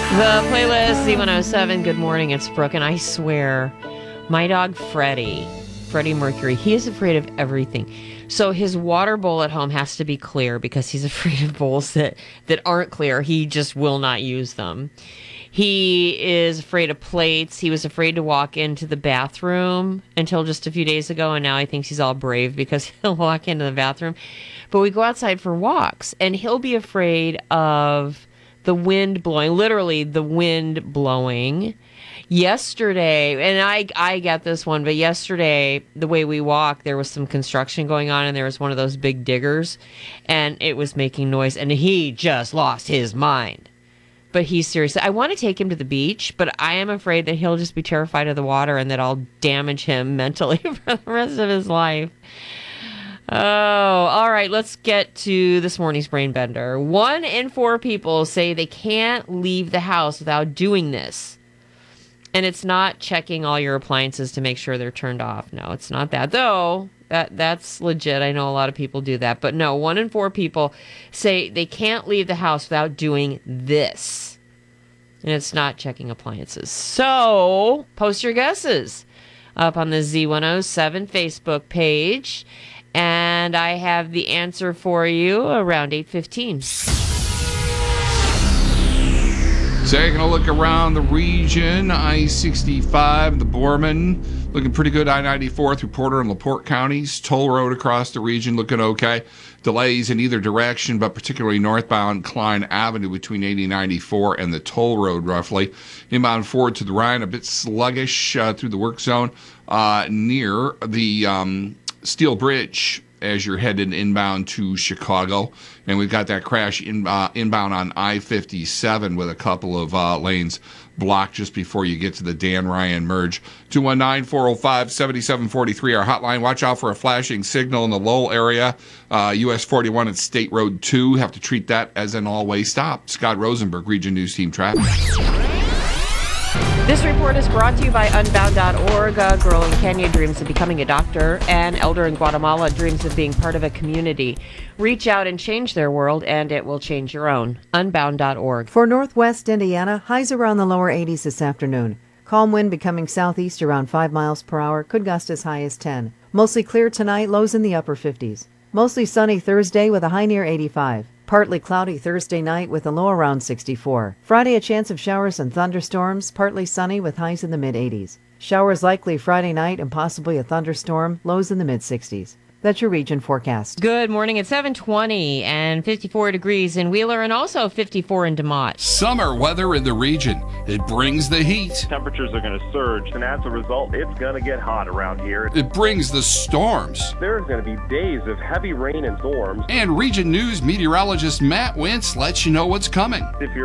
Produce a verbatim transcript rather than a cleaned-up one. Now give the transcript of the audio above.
The playlist, Z one oh seven, good morning, it's Brooke, and I swear, my dog Freddie, Freddie Mercury, he is afraid of everything. So his water bowl at home has to be clear because he's afraid of bowls that, that aren't clear. He just will not use them. He is afraid of plates. He was afraid to walk into the bathroom until just a few days ago, and now he thinks he's all brave because he'll walk into the bathroom. But we go outside for walks, and he'll be afraid of the wind blowing, literally the wind blowing. Yesterday, and I I got this one, but yesterday, the way we walked, there was some construction going on, and there was one of those big diggers, and it was making noise, and he just lost his mind. But he's serious. I want to take him to the beach, but I am afraid that he'll just be terrified of the water and that I'll damage him mentally for the rest of his life. Oh, all right. Let's get to this morning's brain bender. One in four people say they can't leave the house without doing this. And it's not checking all your appliances to make sure they're turned off. No, it's not that. Though, that that's legit. I know a lot of people do that. But no, one in four people say they can't leave the house without doing this. And it's not checking appliances. So, post your guesses up on the Z one oh seven Facebook page. And I have the answer for you around eight fifteen. Taking a look around the region, I sixty-five, the Borman, looking pretty good. I ninety-four through Porter and LaPorte counties. Toll Road across the region looking okay. Delays in either direction, but particularly northbound Klein Avenue between eighty ninety-four and the Toll Road roughly. Inbound forward to the Rhine, a bit sluggish uh, through the work zone uh, near the um, Steel Bridge as you're headed inbound to Chicago. And we've got that crash in, uh, inbound on I fifty-seven with a couple of uh, lanes blocked just before you get to the Dan Ryan merge. two one nine, four oh five, seven seven four three, our hotline. Watch out for a flashing signal in the Lowell area. Uh, U S forty-one and State Road two. Have to treat that as an all-way stop. Scott Rosenberg, Region News Team Traffic. This report is brought to you by Unbound dot org. A girl in Kenya dreams of becoming a doctor. An elder in Guatemala dreams of being part of a community. Reach out and change their world, and it will change your own. Unbound dot org. For northwest Indiana, highs around the lower eighties this afternoon. Calm wind becoming southeast around five miles per hour, could gust as high as ten. Mostly clear tonight, lows in the upper fifties. Mostly sunny Thursday with a high near eighty-five. Partly cloudy Thursday night with a low around sixty-four. Friday, a chance of showers and thunderstorms, partly sunny with highs in the mid-eighties. Showers likely Friday night and possibly a thunderstorm, lows in the mid-sixties. That's your region forecast. Good morning. It's seven twenty and fifty-four degrees in Wheeler and also fifty-four in DeMotte. Summer weather in the region. It brings the heat. Temperatures are going to surge, and as a result, it's going to get hot around here. It brings the storms. There's going to be days of heavy rain and storms. And Region News meteorologist Matt Wentz lets you know what's coming. If you're